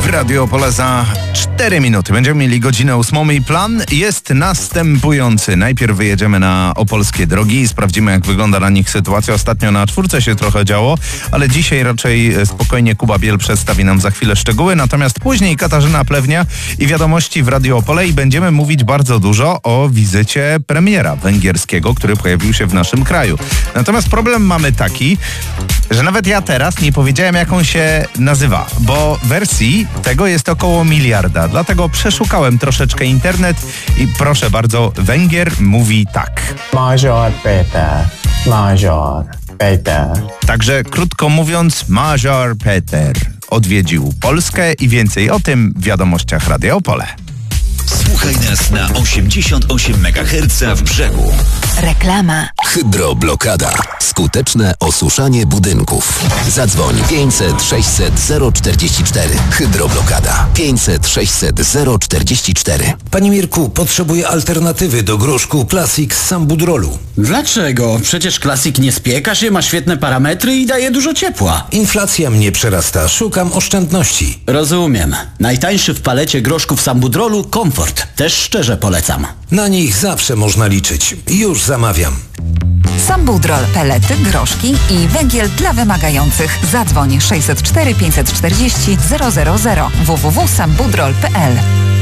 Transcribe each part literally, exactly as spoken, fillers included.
Radio Opole za cztery minuty. Będziemy mieli godzinę ósmą i plan jest następujący. Najpierw wyjedziemy na opolskie drogi i sprawdzimy, jak wygląda na nich sytuacja. Ostatnio na czwórce się trochę działo, ale dzisiaj raczej spokojnie Kuba Biel przedstawi nam za chwilę szczegóły. Natomiast później Katarzyna Plewnia i wiadomości w Radio Opole i będziemy mówić bardzo dużo o wizycie premiera węgierskiego, który pojawił się w naszym kraju. Natomiast problem mamy taki, że nawet ja teraz nie powiedziałem, jak on się nazywa, bo wersji tego jest około miliarda. Dlatego przeszukałem troszeczkę internet i proszę bardzo, Węgier mówi tak. Major Peter, Major Peter. Także krótko mówiąc, Major Peter odwiedził Polskę i więcej o tym w wiadomościach Radia Opole. Słuchaj nas na osiemdziesiąt osiem megaherców w Brzegu. Reklama. Hydroblokada. Skuteczne osuszanie budynków. Zadzwoń pięćset sześćset zero czterdzieści cztery. Hydroblokada. pięćset sześćset zero czterdzieści cztery. Panie Mirku, potrzebuję alternatywy do groszku Classic z Sambudrolu. Dlaczego? Przecież Classic nie spieka się, ma świetne parametry i daje dużo ciepła. Inflacja mnie przerasta. Szukam oszczędności. Rozumiem. Najtańszy w palecie groszków Sambudrolu Komfort. Też szczerze polecam. Na nich zawsze można liczyć. Już zamawiam. Sambudrol, pelety, groszki i węgiel dla wymagających. Zadzwoń sześćset cztery pięćset czterdzieści zero zero zero w w w kropka sambudrol kropka p l.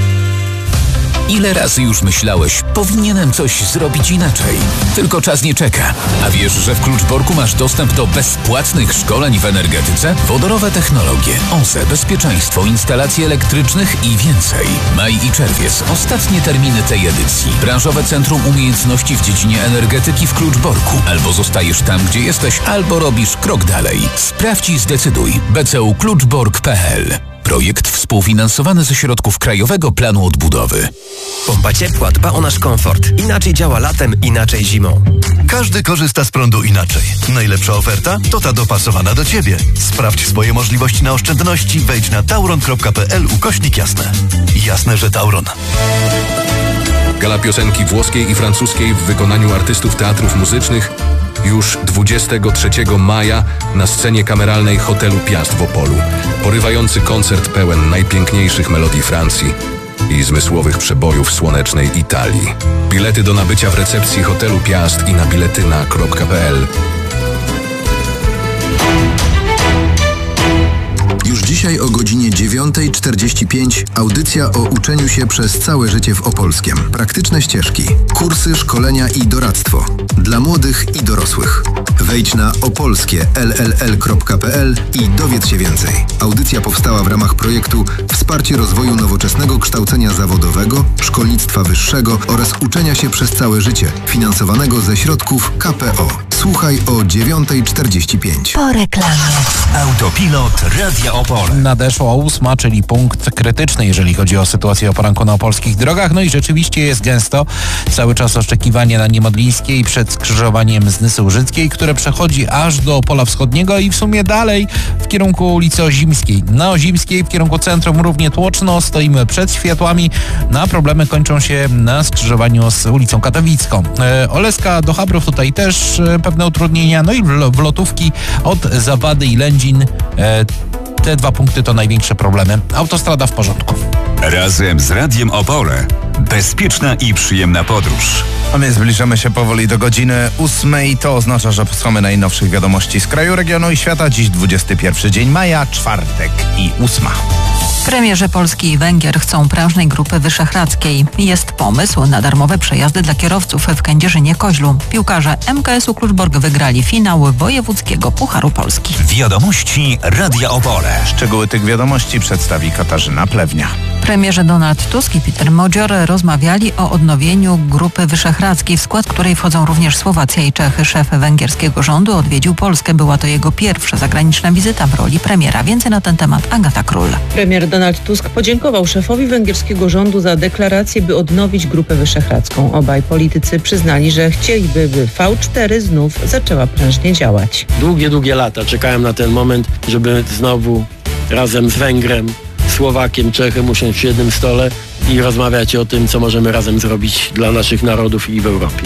Ile razy już myślałeś, powinienem coś zrobić inaczej? Tylko czas nie czeka. A wiesz, że w Kluczborku masz dostęp do bezpłatnych szkoleń w energetyce? Wodorowe technologie, O Z E, bezpieczeństwo, instalacje elektrycznych i więcej. Maj i czerwiec, ostatnie terminy tej edycji. Branżowe Centrum Umiejętności w dziedzinie energetyki w Kluczborku. Albo zostajesz tam, gdzie jesteś, albo robisz krok dalej. Sprawdź i zdecyduj. b c u kluczbork kropka p l. Projekt współfinansowany ze środków Krajowego Planu Odbudowy. Pompa ciepła dba o nasz komfort. Inaczej działa latem, inaczej zimą. Każdy korzysta z prądu inaczej. Najlepsza oferta to ta dopasowana do Ciebie. Sprawdź swoje możliwości na oszczędności. Wejdź na tauron kropka p l ukośnik jasne. Jasne, że Tauron. Gala piosenki włoskiej i francuskiej w wykonaniu artystów teatrów muzycznych już dwudziestego trzeciego maja na scenie kameralnej Hotelu Piast w Opolu. Porywający koncert pełen najpiękniejszych melodii Francji i zmysłowych przebojów słonecznej Italii. Bilety do nabycia w recepcji Hotelu Piast i na biletyna kropka p l. Już dzisiaj o godzinie dziewiąta czterdzieści pięć audycja o uczeniu się przez całe życie w Opolskiem. Praktyczne ścieżki, kursy, szkolenia i doradztwo. Dla młodych i dorosłych. Wejdź na opolskie kropka p l i dowiedz się więcej. Audycja powstała w ramach projektu Wsparcie rozwoju nowoczesnego kształcenia zawodowego, szkolnictwa wyższego oraz uczenia się przez całe życie, finansowanego ze środków K P O. Słuchaj o dziewiąta czterdzieści pięć. Po reklamie. Autopilot Radia Opole. Nadeszła ósma, czyli punkt krytyczny, jeżeli chodzi o sytuację o poranku na opolskich drogach. No i rzeczywiście jest gęsto. Cały czas oczekiwanie na Niemodlińskiej przed skrzyżowaniem Znysy Łużyckiej, które przechodzi aż do Opola Wschodniego i w sumie dalej w kierunku ulicy Ozimskiej. Na Ozimskiej w kierunku centrum równie tłoczno, stoimy przed światłami, no a problemy kończą się na skrzyżowaniu z ulicą Katowicką. E, Oleska do Chabrów tutaj też e, pewne utrudnienia, no i wlotówki od Zawady i Lędzin. E, te dwa punkty to największe problemy. Autostrada w porządku. Razem z Radiem Opole. Bezpieczna i przyjemna podróż. A my zbliżamy się powoli do godziny ósmej. To oznacza, że posłuchamy najnowszych wiadomości z kraju, regionu i świata. Dziś dwudziesty pierwszy dzień maja, czwartek i ósma. Premierzy Polski i Węgier chcą prężnej grupy wyszehradzkiej. Jest pomysł na darmowe przejazdy dla kierowców w Kędzierzynie-Koźlu. Piłkarze M K S u Kluczbork wygrali finał wojewódzkiego Pucharu Polski. Wiadomości Radia Opole. Szczegóły tych wiadomości przedstawi Katarzyna Plewnia. Premierzy Donald Tusk i Peter Modzior rozmawiali o odnowieniu Grupy Wyszehradzkiej, w skład której wchodzą również Słowacja i Czechy. Szef węgierskiego rządu odwiedził Polskę. Była to jego pierwsza zagraniczna wizyta w roli premiera. Więcej na ten temat Agata Król. Premier Donald Tusk podziękował szefowi węgierskiego rządu za deklarację, by odnowić Grupę Wyszehradzką. Obaj politycy przyznali, że chcieliby, by V cztery znów zaczęła prężnie działać. Długie, długie lata czekałem na ten moment, żeby znowu razem z Węgrem Słowakiem, Czechem usiąść przy jednym stole i rozmawiać o tym, co możemy razem zrobić dla naszych narodów i w Europie.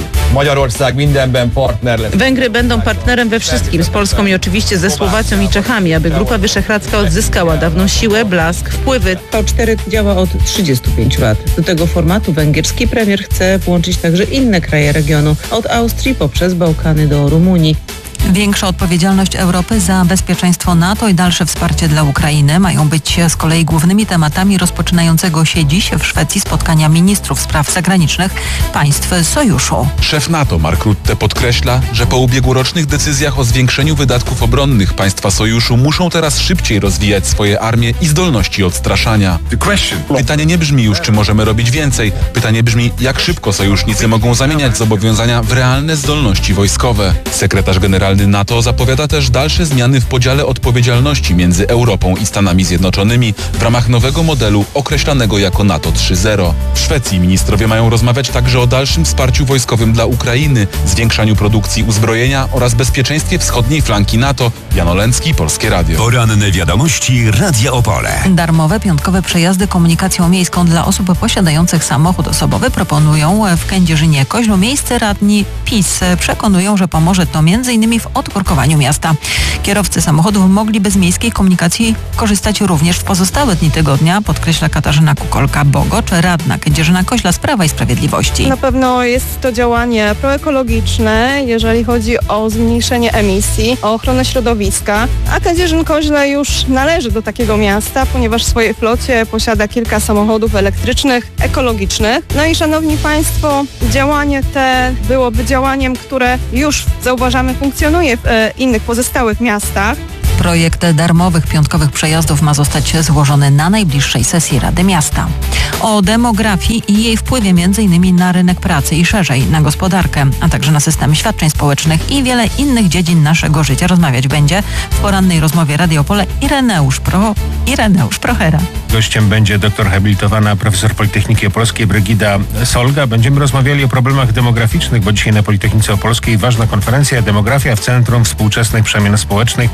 Węgry będą partnerem we wszystkim, z Polską i oczywiście ze Słowacją i Czechami, aby Grupa Wyszehradzka odzyskała dawną siłę, blask, wpływy. V cztery działa od trzydziestu pięciu lat. Do tego formatu węgierski premier chce włączyć także inne kraje regionu, od Austrii poprzez Bałkany do Rumunii. Większa odpowiedzialność Europy za bezpieczeństwo NATO i dalsze wsparcie dla Ukrainy mają być z kolei głównymi tematami rozpoczynającego się dziś w Szwecji spotkania ministrów spraw zagranicznych państw sojuszu. Szef NATO Mark Rutte podkreśla, że po ubiegłorocznych decyzjach o zwiększeniu wydatków obronnych państwa sojuszu muszą teraz szybciej rozwijać swoje armie i zdolności odstraszania. Pytanie nie brzmi już, czy możemy robić więcej. Pytanie brzmi, jak szybko sojusznicy mogą zamieniać zobowiązania w realne zdolności wojskowe. Sekretarz generalny NATO zapowiada też dalsze zmiany w podziale odpowiedzialności między Europą i Stanami Zjednoczonymi w ramach nowego modelu określanego jako NATO trzy zero. W Szwecji ministrowie mają rozmawiać także o dalszym wsparciu wojskowym dla Ukrainy, zwiększaniu produkcji uzbrojenia oraz bezpieczeństwie wschodniej flanki NATO. Jan Oleński, Polskie Radio. Poranne wiadomości Radia Opole. Darmowe piątkowe przejazdy komunikacją miejską dla osób posiadających samochód osobowy proponują w Kędzierzynie-Koźlu. Miejsce radni PiS przekonują, że pomoże to między innymi w odkorkowaniu miasta. Kierowcy samochodów mogliby z miejskiej komunikacji korzystać również w pozostałe dni tygodnia, podkreśla Katarzyna Kukolka-Bogocz, radna Kędzierzyna-Koźla z Prawa i Sprawiedliwości. Na pewno jest to działanie proekologiczne, jeżeli chodzi o zmniejszenie emisji, o ochronę środowiska, a Kędzierzyn-Koźle już należy do takiego miasta, ponieważ w swojej flocie posiada kilka samochodów elektrycznych, ekologicznych. No i szanowni Państwo, działanie te byłoby działaniem, które już zauważamy funkcjonuje w e, innych pozostałych miastach. Projekt darmowych piątkowych przejazdów ma zostać złożony na najbliższej sesji Rady Miasta. O demografii i jej wpływie m.in. na rynek pracy i szerzej na gospodarkę, a także na systemy świadczeń społecznych i wiele innych dziedzin naszego życia rozmawiać będzie w porannej rozmowie Radio Opole Ireneusz, Pro, Ireneusz Prochera. Gościem będzie doktor habilitowana profesor Politechniki Opolskiej Brygida Solga. Będziemy rozmawiali o problemach demograficznych, bo dzisiaj na Politechnice Opolskiej ważna konferencja Demografia w Centrum Współczesnych Przemian Społecznych.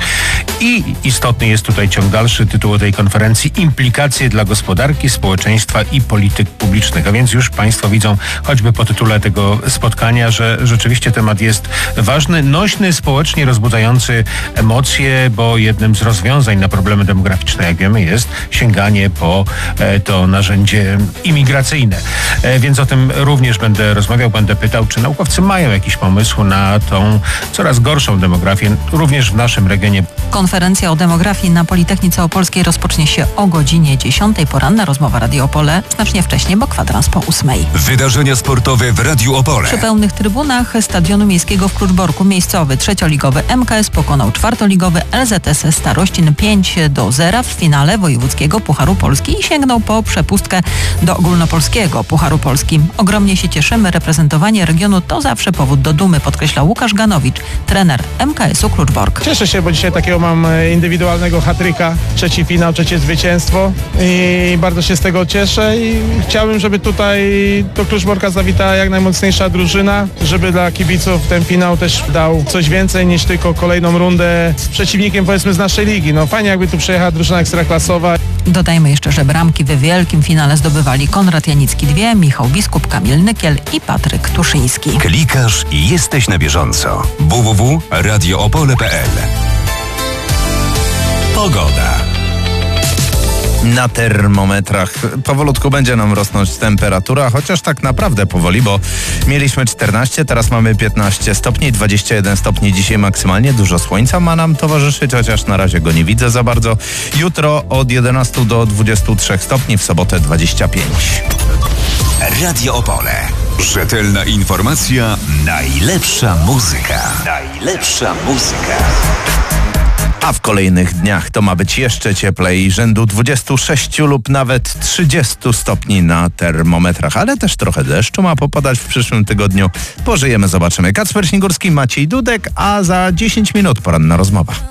I istotny jest tutaj ciąg dalszy tytułu tej konferencji: Implikacje dla gospodarki, społeczeństwa i polityk publicznych. A więc już Państwo widzą, choćby po tytule tego spotkania, że rzeczywiście temat jest ważny, nośny, społecznie rozbudzający emocje, bo jednym z rozwiązań na problemy demograficzne, jak wiemy, jest sięganie po e, to narzędzie imigracyjne. E, więc o tym również będę rozmawiał, będę pytał, czy naukowcy mają jakiś pomysł na tą coraz gorszą demografię, również w naszym regionie. Konferencja o demografii na Politechnice Opolskiej rozpocznie się o godzinie dziesiątej. Poranna rozmowa Radio Opole znacznie wcześniej, bo kwadrans po ósmej. Wydarzenia sportowe w Radiu Opole. Przy pełnych trybunach Stadionu Miejskiego w Kluczborku miejscowy trzecioligowy M K S pokonał czwartoligowy L Z S Starościn pięć do zera w finale wojewódzkiego Pucharu Polski i sięgnął po przepustkę do ogólnopolskiego Pucharu Polski. Ogromnie się cieszymy, reprezentowanie regionu to zawsze powód do dumy, podkreślał Łukasz Ganowicz, trener M K S u Kluczbork. Cieszę się, bo dzisiaj takiego mam indywidualnego hat-tricka, trzeci finał, trzecie zwycięstwo i bardzo się z tego cieszę i chciałbym, żeby tutaj do Kluczborka zawitała jak najmocniejsza drużyna, żeby dla kibiców ten finał też dał coś więcej niż tylko kolejną rundę z przeciwnikiem, powiedzmy, z naszej ligi. No fajnie, jakby tu przyjechała drużyna ekstraklasowa. Dodajmy jeszcze, że bramki w wielkim finale zdobywali Konrad Janicki dwie, Michał Biskup, Kamil Nykiel i Patryk Tuszyński. Klikasz i jesteś na bieżąco. w w w kropka radio opole kropka p l. Pogoda. Na termometrach powolutku będzie nam rosnąć temperatura, chociaż tak naprawdę powoli, bo mieliśmy czternaście, teraz mamy piętnaście stopni, dwadzieścia jeden stopni dzisiaj maksymalnie. Dużo słońca ma nam towarzyszyć, chociaż na razie go nie widzę za bardzo. Jutro od jedenastu do dwudziestu trzech stopni, w sobotę dwadzieścia pięć. Radio Opole. Rzetelna informacja, najlepsza muzyka. Najlepsza muzyka. A w kolejnych dniach to ma być jeszcze cieplej, rzędu dwudziestu sześciu lub nawet trzydziestu stopni na termometrach, ale też trochę deszczu ma popadać w przyszłym tygodniu. Pożyjemy, zobaczymy. Kacper Śnigurski, Maciej Dudek, a za dziesięć minut poranna rozmowa.